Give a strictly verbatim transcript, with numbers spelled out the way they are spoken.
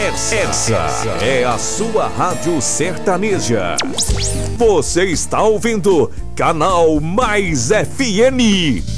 Essa, essa é a sua Rádio Sertaneja. Você está ouvindo Canal Mais F M.